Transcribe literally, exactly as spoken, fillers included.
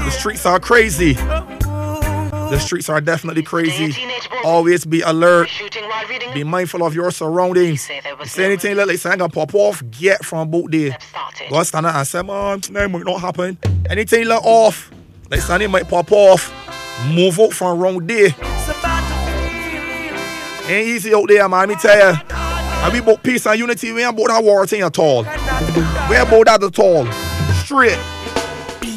The streets are crazy. The streets are definitely crazy. Always be alert. Be mindful of your surroundings. Say anything like this, I ain't gonna pop off. Get from both there. Go stand there and say, man, that might not happen. Anything like off, like something might pop off. Move out from around there. Ain't easy out there, man. Let me tell you. And we about peace and unity. We ain't about that war thing at all. We ain't about that at all. Straight.